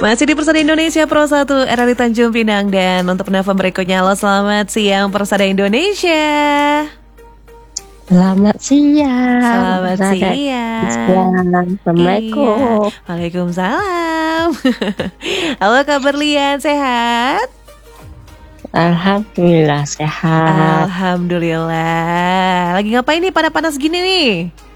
Masih di Persada Indonesia Pro 1 RRI Tanjung Pinang. Dan untuk penelpon berikutnya, halo selamat siang Persada Indonesia. Selamat siang. Selamat siang. Assalamualaikum. Iya. Waalaikumsalam. Halo kabar Lian, sehat? Alhamdulillah sehat. Alhamdulillah. Lagi ngapain nih panas-panas gini nih?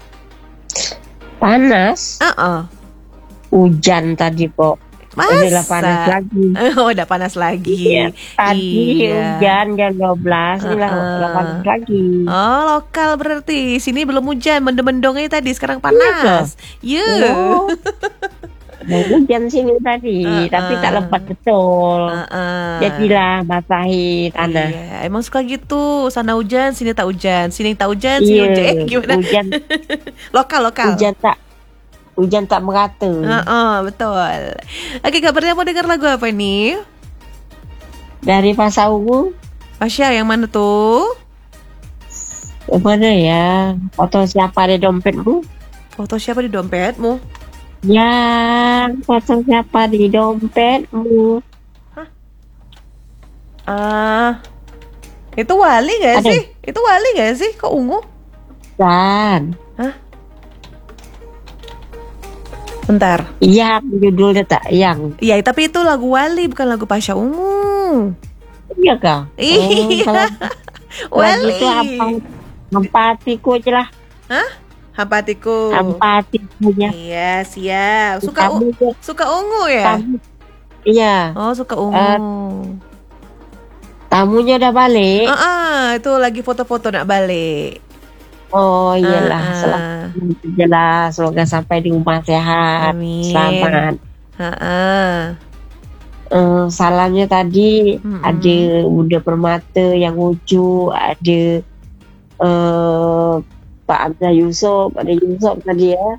Panas? Hujan tadi, Pok. Udah panas lagi. Oh, udah panas lagi. Iya. Tadi hujan jam 12, ini udah panas lagi. Oh, lokal berarti. Sini belum hujan, mendung-mendungnya tadi, sekarang panas. Hujan sini tadi, tapi tak lebat betul. Jadilah basahi tanah. Iya, emang suka gitu. Sana hujan, sini tak hujan. Sini tak hujan, sini hujan. Gimana? Hujan. Lokal. Hujan tak merata. Betul. Oke, kabarnya mau dengar lagu apa nih? Dari Pasar Ungu. Pasha, yang mana tuh? Mana ya? Foto siapa di dompetmu? Foto siapa di dompetmu? Yang foto siapa di dompetmu? Itu Wali gak sih? Itu Wali gak sih? Kok ungu? Dan. Bentar. Iya, judulnya tak yang. Iya, tapi itu lagu Wali, bukan lagu Pasha Ungu. Iya kah? Iya. Wali. Itu hampa hatiku aja lah. Hah? Hampa hatiku. Hampa hatikunya. Iya, siap. Suka ungu ya? Iya. Oh, suka ungu. Tamunya udah balik. Itu lagi foto-foto nak balik. Oh iyalah, selamat. Semoga sampai di rumah sehat. Amin. Selamat. Salamnya tadi ada Bunda Permata yang lucu, ada Pak Abdul Yusuf, ada Yusuf tadi ya.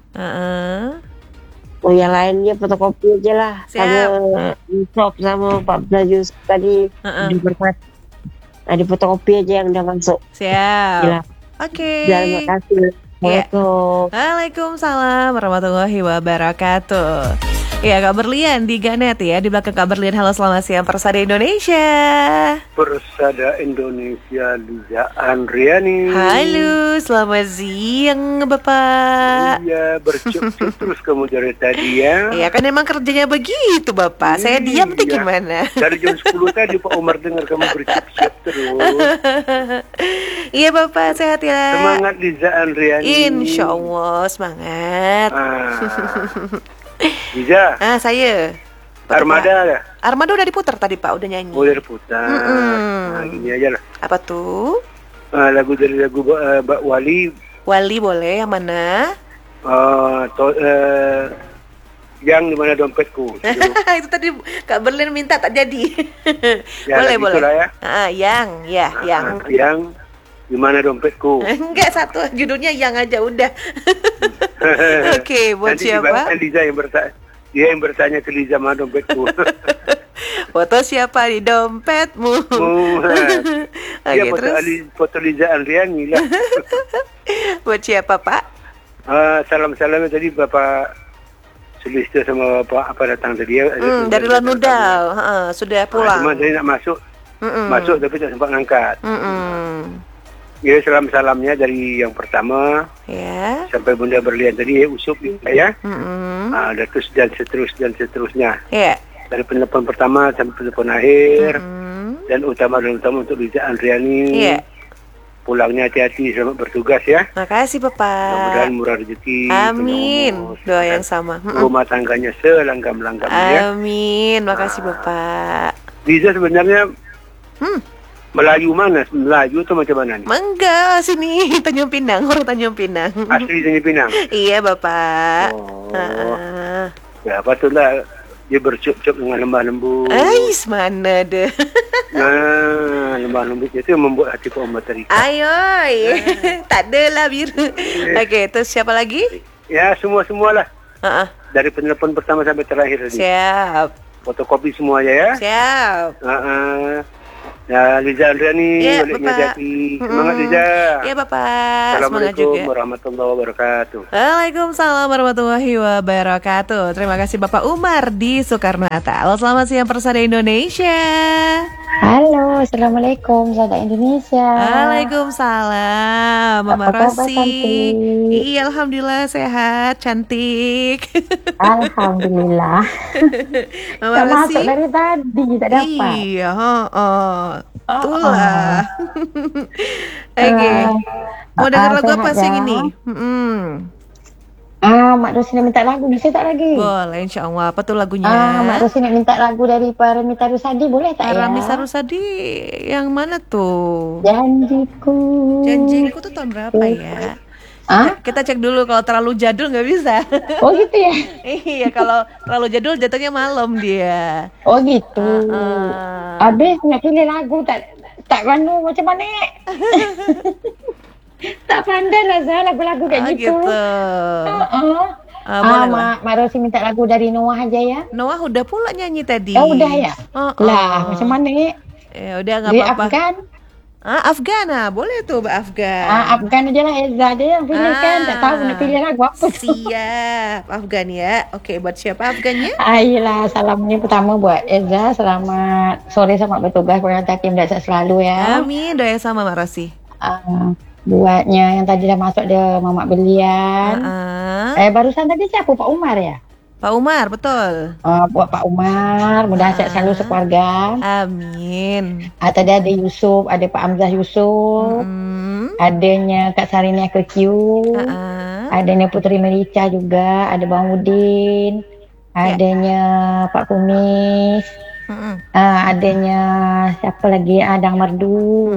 Oh yang lainnya fotokopi aja lah. Sama Yusuf sama Pak Abdul Yusuf tadi di Permata. Ada fotokopi aja yang udah masuk. Siap. Gila. Oke. Terima kasih. Assalamualaikum. Waalaikumsalam warahmatullahi wabarakatuh. Ya, Kak Berlian di Ganet ya. Di belakang Kak Berlian, halo selamat siang Persada Indonesia. Persada Indonesia, Liza Andriani. Halo, selamat siang Bapak. Iya, bercuk-cuk terus kamu dari tadi ya. Iya kan emang kerjanya begitu Bapak. Saya diam tuh gimana? Dari jam 10 tadi Pak Umar dengar kamu bercuk-cuk terus. Iya Bapak, sehat ya. Semangat Liza Andriani. Insya Allah, semangat. Liza. Saya. Armada. Armada udah diputar tadi Pak, udah nyanyi. Udah diputar. Nah, ini aja lah. Apa tuh? Lagu dari Mbak Wali. Wali boleh, yang mana? Yang di mana dompetku. Itu tadi Kak Berlin minta tak jadi. Ya, boleh. Ya. Yang. Yang di mana dompetku. Enggak, satu judulnya yang aja udah. Oke, buat nanti siapa? Nanti Liza yang bertanya ke Liza mana dompetku. Foto siapa di dompetmu? Dia foto Liza Andriani lah. Buat siapa Pak? Salam-salamnya tadi Bapak Sulistyo sama Bapak apa datang tadi ya. Dari Lanudal, sudah pulang. Cuma tadi nak masuk tapi tak sempat ngangkat. Ya, salam-salamnya dari yang pertama sampai Bunda Berlian tadi Usup ya. Dan seterusnya. Dari penelpon pertama sampai penelpon akhir. Dan utama untuk Liza Andriani. Pulangnya hati-hati, selamat bertugas ya. Makasih Bapak. Mudah-mudahan murah rezeki. Amin. Doa yang sama. Rumah tangganya selanggam-langgamnya ya. Amin. Makasih Bapak. Liza sebenarnya Melayu mana? Melayu atau macam mana nih? Enggak, sini Tanjung Pinang, orang Tanjung Pinang. Asli Tanjung Pinang? Iya Bapak. Ya patutlah dia bercup-cup dengan lembah lembut. Mana deh. Lembah lembut itu membuat hati Pak Umar terikat. Ayo, tak ada lah biru. Oke, terus siapa lagi? Ya semua-semualah. Dari penelpon pertama sampai terakhir tadi. Siap. Fotokopi semuanya ya. Siap. Ya, Liza Andriani, ya, baliknya Jati. Semangat Liza. Ya Bapak, semangat juga. Assalamualaikum warahmatullahi wabarakatuh. Waalaikumsalam warahmatullahi wabarakatuh. Terima kasih Bapak Umar di Soekarno-Hatta. Halo, selamat siang Persada Indonesia. Halo, Assalamualaikum Persada Indonesia. Waalaikumsalam Mama Rosi. Iya, alhamdulillah sehat, cantik. Alhamdulillah. Mama Rosi masuk dari tadi tak dapat. Iya, itulah. Oke. Mau dengar lagu apa sih ini? Mak Rosi nak minta lagu, bisa tak lagi? Boleh, insya Allah. Apa tuh lagunya? Mak Rosi nak minta lagu dari Paramita Rusadi, boleh tak ya? Paramita Rusadi yang mana tuh? Janjiku tuh tahun berapa ya? Kita cek dulu, kalau terlalu jadul nggak bisa. Oh gitu ya? Iya, kalau terlalu jadul jatuhnya malam dia. Oh gitu. Abis nak pilih lagu tak kanu macam mana? Tak pandai lah lagu-lagu kayak gitu. Mak Rosi minta lagu dari Noah aja ya. Noah udah pula nyanyi tadi. Oh udah ya? Lah macam mana? Ya udah nggak apa-apa. Afgan? Afgan, boleh tuh Mbak Afgan. Afgan aja lah, Eza dia yang pilih kan. Tak tahu nak pilih lagu apa tu. Siap, Afgan ya. Oke, buat siapa Afgannya? Ayolah, salamnya pertama buat Eza. Selamat sore, selamat bertugas. Kurang takim dan sehat selalu ya. Amin, doa sama Mak Rosi. Buatnya yang tadi dah masuk dia Mamak Belian. Barusan tadi siapa? Pak Umar ya? Pak Umar, betul. Buat Pak Umar, mudah sehat selalu sekeluarga. Amin. Tadi ada Yusuf, ada Pak Hamzah Yusuf. Adanya Kak Sarina Kekiu. Adanya Putri Melica juga, ada Bang Udin. Adanya Pak Kumis. Adanya siapa lagi? Adang Merdu.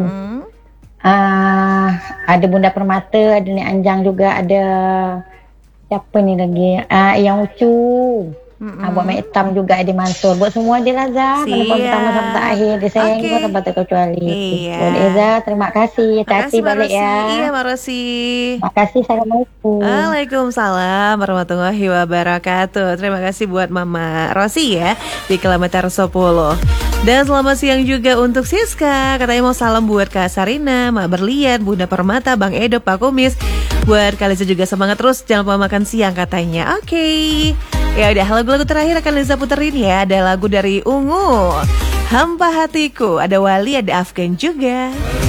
Ada Bunda Permata, ada Nek Anjang juga, ada siapa ni lagi? Yang Ucu. Buat Mek Hitam juga, ada Mansur. Buat semua dia lah Zah. Walaupun pertama sampai akhir dia sayang juga tanpa terkecuali. Buat Eza, terima kasih. Hati balik ya. Iya Mak Rosi. Terima kasih. Assalamualaikum. Waalaikumsalam warahmatullahi wabarakatuh. Terima kasih buat Mama Rosi ya di kilometer 10. Dan selamat siang juga untuk Siska. Katanya mau salam buat Kak Sarina, Mak Berlian, Bunda Permata, Bang Edo, Pak Kumis. Buat Kalisa juga semangat terus, jangan lupa makan siang katanya. Oke. Ya udah, lagu-lagu terakhir akan Lisa puterin ya. Ada lagu dari Ungu, Hampa Hatiku. Ada Wali, ada Afgan juga.